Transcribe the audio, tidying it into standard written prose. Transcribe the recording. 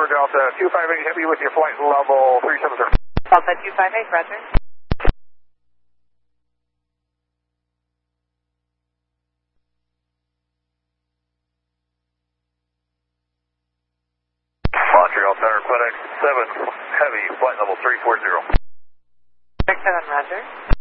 Tower Delta 258 Heavy with your flight level 370. Delta 258, roger. Montreal Tower, FedEx 7 Heavy, flight level 340. FedEx 7, roger.